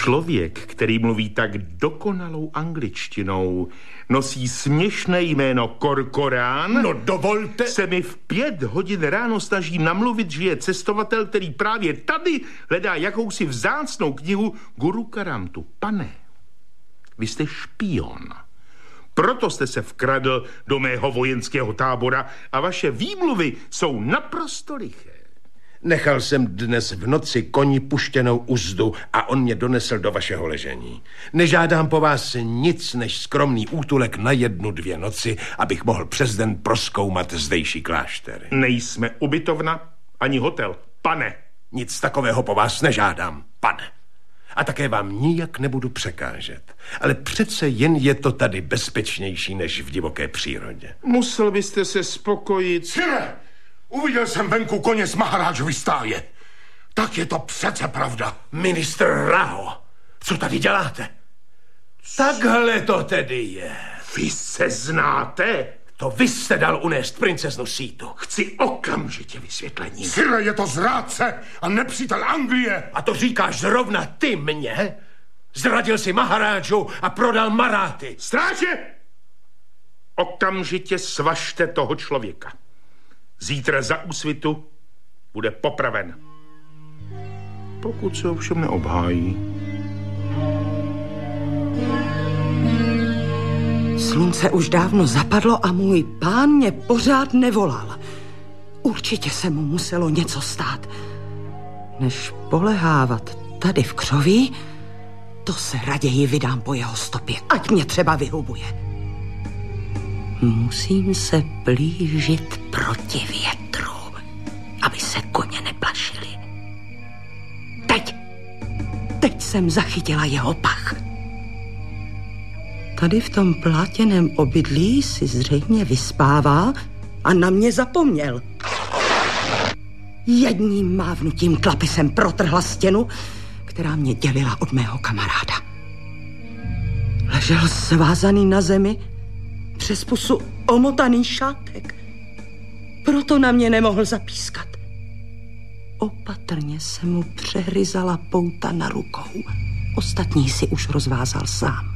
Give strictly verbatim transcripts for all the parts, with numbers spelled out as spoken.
Člověk, který mluví tak dokonalou angličtinou, nosí směšné jméno Korkorán. No dovolte. Se mi v pět hodin ráno snaží namluvit, že je cestovatel, který právě tady hledá jakousi vzácnou knihu Guru Karamtu. Pane, vy jste špion. Proto jste se vkradl do mého vojenského tábora a vaše výmluvy jsou naprosto liché. Nechal jsem dnes v noci koni puštěnou uzdu a on mě donesl do vašeho ležení. Nežádám po vás nic než skromný útulek na jednu, dvě noci, abych mohl přes den prozkoumat zdejší kláštery. Nejsme ubytovna ani hotel, pane. Nic takového po vás nežádám, pane. A také vám nijak nebudu překážet. Ale přece jen je to tady bezpečnější než v divoké přírodě. Musel byste se spokojit. Sire, uviděl jsem venku koně z Maharážovy stáje. Tak je to přece pravda. Ministr Raho, co tady děláte? Takhle to tedy je. Vy se znáte? To vy jste dal unést princeznu Sítu. Chci okamžitě vysvětlení. Sire, je to zrádce a nepřítel Anglie. A to říkáš zrovna ty mně? Zradil si Maharážu a prodal Maráty. Stráže! Okamžitě svažte toho člověka. Zítra za úsvitu bude popraven. Pokud se ovšem neobhájí. Slunce už dávno zapadlo a můj pán mě pořád nevolal. Určitě se mu muselo něco stát. Než polehávat tady v křoví, to se raději vydám po jeho stopě, ať mě třeba vyhubuje. Musím se blížit proti větru, aby se koně neplašily. Teď, teď jsem zachytila jeho pach. Tady v tom plátěném obydlí si zřejmě vyspává a na mě zapomněl. Jedním mávnutím klapy jsem protrhla stěnu, která mě dělila od mého kamaráda. Ležel svázaný na zemi, přes pusu omotaný šátek. Proto na mě nemohl zapískat. Opatrně se mu přehryzala pouta na rukou. Ostatní si už rozvázal sám.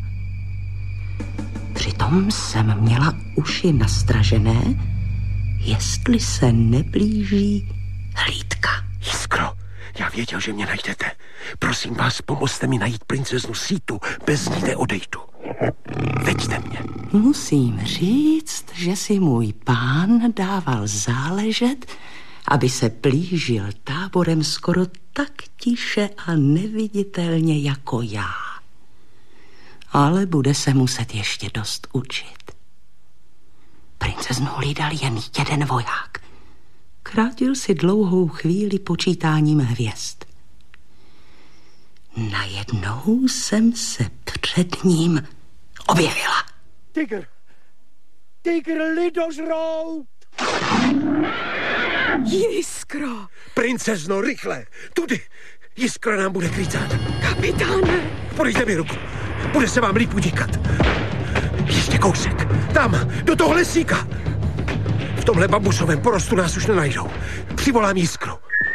Přitom jsem měla uši nastražené, jestli se neblíží hlídka. Jiskro, já věděl, že mě najdete. Prosím vás, pomozte mi najít princeznu Sítu. Bez ní neodejdu. Veďte mě. Musím říct, že si můj pán dával záležet, aby se plížil táborem skoro tak tiše a neviditelně jako já. Ale bude se muset ještě dost učit. Princeznu hlídal jen jeden voják. Krátil si dlouhou chvíli počítáním hvězd. Najednou jsem se před ním objevila. Tygr! Tygr lidožrout! Jiskro! Princezno, rychle! Tudy! Jiskra nám bude krycát. Kapitáne! Podejte mi ruku. Bude se vám líp utíkat. Ještě kousek. Tam, do toho lesíka. V tomhle bambusovém porostu nás už nenajdou. Přivolám Jiskru.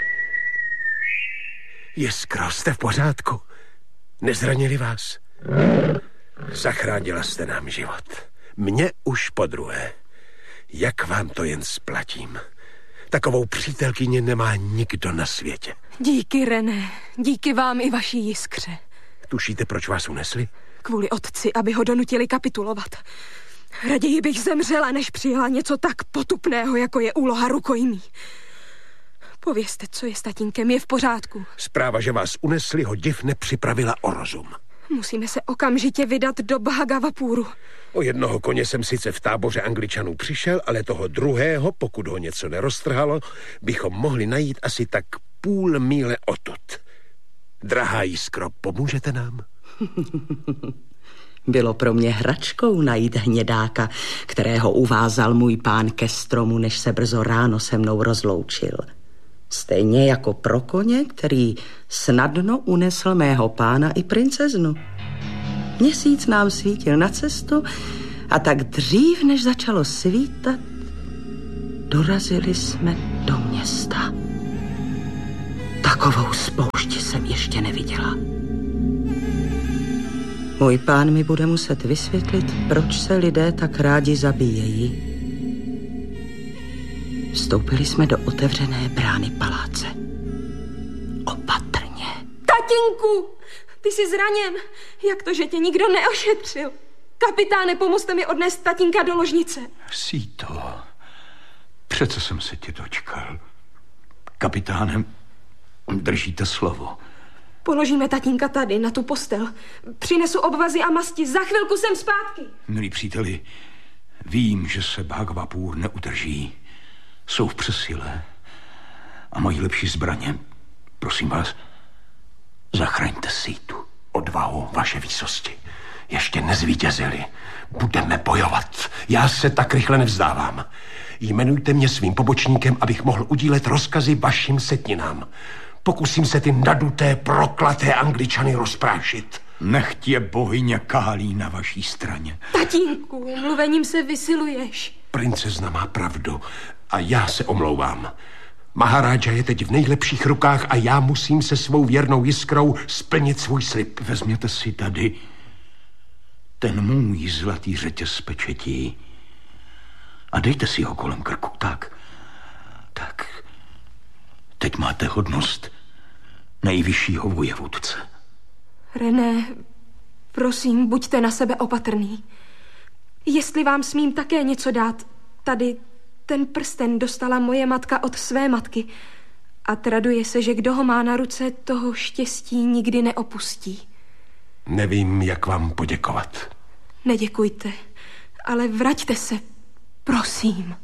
Jiskro, jste v pořádku? Nezranili vás? Zachránila jste nám život. Mně už podruhé. Jak vám to jen splatím. Takovou přítelkyni nemá nikdo na světě. Díky, René. Díky vám i vaší Jiskře. Tušíte, proč vás unesli? Kvůli otci, aby ho donutili kapitulovat. Raději bych zemřela, než přijela něco tak potupného, jako je úloha rukojmí. Povězte, co je s tatínkem, je v pořádku. Zpráva, že vás unesli, ho div nepřipravila o rozum. Musíme se okamžitě vydat do Bhagavapuru. O jednoho koně jsem sice v táboře Angličanů přišel, ale toho druhého, pokud ho něco neroztrhalo, bychom mohli najít asi tak půl míle odtud. Drahá Jiskro, pomůžete nám? Bylo pro mě hračkou najít hnědáka, kterého uvázal můj pán ke stromu, než se brzo ráno se mnou rozloučil. Stejně jako pro koně, který snadno unesl mého pána i princeznu. Měsíc nám svítil na cestu a tak dřív, než začalo svítat, dorazili jsme do města. Takovou spoušť jsem ještě neviděla. Můj pán mi bude muset vysvětlit, proč se lidé tak rádi zabíjejí. Vstoupili jsme do otevřené brány paláce. Opatrně. Tatínku, ty jsi zraněn. Jak to, že tě nikdo neošetřil? Kapitáne, pomozte mi odnést tatínka do ložnice. Sýto, přece jsem se tě dočkal. Kapitánem, držíte slovo. Položíme tatínka tady, na tu postel. Přinesu obvazy a masti. Za chvilku jsem zpátky. Milí příteli, vím, že se Bhagavapur neudrží. Jsou v přesile a mají lepší zbraně. Prosím vás, zachraňte Sýtu. Odvahu, vaše výsosti. Ještě nezvítězili. Budeme bojovat. Já se tak rychle nevzdávám. Jmenujte mě svým pobočníkem, abych mohl udílet rozkazy vašim setninám. Pokusím se ty naduté, proklaté Angličany rozprášit. Nechť je bohyně Kálí na vaší straně. Tatínku, mluvením se vysiluješ. Princezna má pravdu a já se omlouvám. Maharaja je teď v nejlepších rukách a já musím se svou věrnou jiskrou splnit svůj slib. Vezměte si tady ten můj zlatý řetěz z pečetí a dejte si ho kolem krku. Tak, tak. Teď máte hodnost nejvyššího vojevůdce. René, prosím, buďte na sebe opatrný. Jestli vám smím také něco dát, tady ten prsten dostala moje matka od své matky a traduje se, že kdo ho má na ruce, toho štěstí nikdy neopustí. Nevím, jak vám poděkovat. Neděkujte, ale vraťte se, prosím.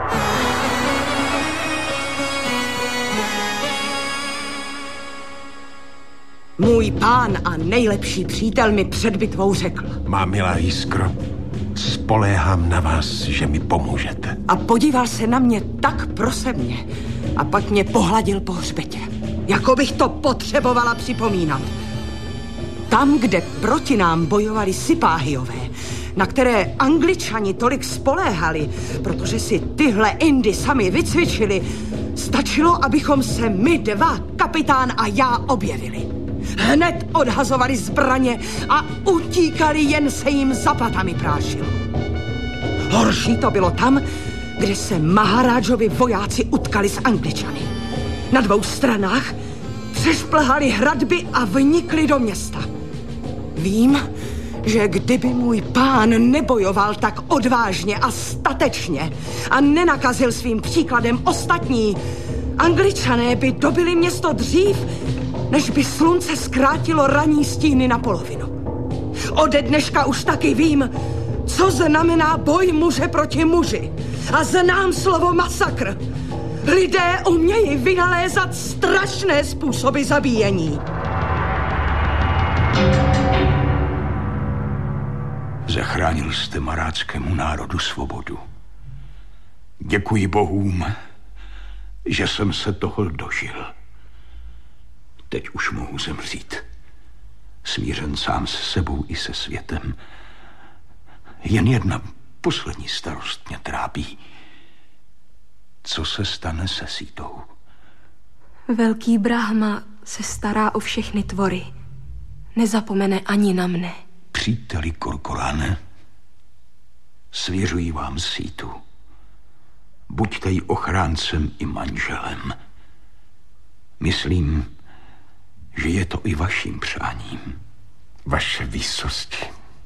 Můj pán a nejlepší přítel mi před bitvou řekl. Má milá jiskro, spoléhám na vás, že mi pomůžete. A podíval se na mě tak prosebně a pak mě pohladil po hřbetě. Jako bych to potřebovala připomínat. Tam, kde proti nám bojovali Sipáhiové, na které Angličani tolik spoléhali, protože si tyhle Indy sami vycvičili, stačilo, abychom se my dva, kapitán a já, objevili. Hned odhazovali zbraně a utíkali, jen se jim zaplatami prášilo. Horší to bylo tam, kde se Maharážovi vojáci utkali s Angličany. Na dvou stranách přešplhali hradby a vnikli do města. Vím, že kdyby můj pán nebojoval tak odvážně a statečně a nenakazil svým příkladem ostatní, Angličané by dobili město dřív, než by slunce zkrátilo ranní stíny na polovinu. Ode dneška už taky vím, co znamená boj muže proti muži. A znám slovo masakr. Lidé umějí vynalézat strašné způsoby zabíjení. Zachránil jste maráckému národu svobodu. Děkuji bohům, že jsem se toho dožil. Teď už mohu zemřít. Smířen sám se sebou i se světem. Jen jedna poslední starost mě trápí. Co se stane se Sýtou? Velký Brahma se stará o všechny tvory. Nezapomene ani na mne. Příteli Korkoráne, svěřuji vám Sýtu. Buďte jí ochráncem i manželem. Myslím, že je to i vaším přáním. Vaše výsosti.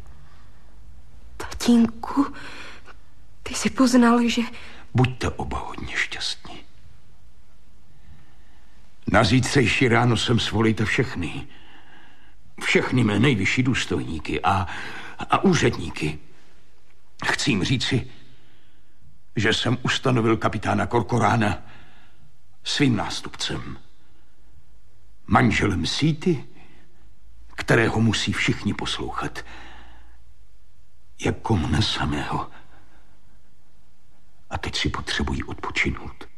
Tatínku, ty jsi poznal, že... Buďte oba hodně šťastní. Na zítřejší ráno sem svolejte všechny. Všechny mé nejvyšší důstojníky a, a úředníky. Chci jim říci, že jsem ustanovil kapitána Korkorána svým nástupcem. Manželem Sýty, kterého musí všichni poslouchat, jako mne samého. A teď si potřebují odpočinout.